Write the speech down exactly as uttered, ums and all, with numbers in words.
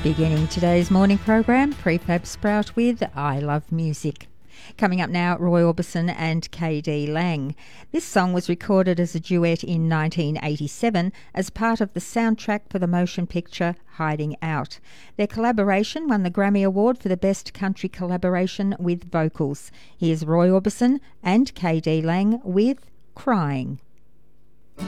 Beginning today's morning program, Prefab Sprout with I Love Music. Coming up now, Roy Orbison and K D Lang. This song was recorded as a duet in nineteen eighty-seven as part of the soundtrack for the motion picture Hiding Out. Their collaboration won the Grammy Award for the Best Country Collaboration with Vocals. Here's Roy Orbison and K D Lang with Crying.